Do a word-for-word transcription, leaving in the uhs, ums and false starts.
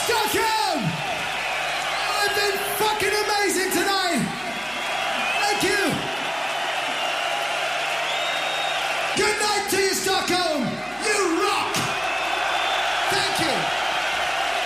Stockholm! I've been fucking amazing tonight! Thank you! Good night to you, Stockholm!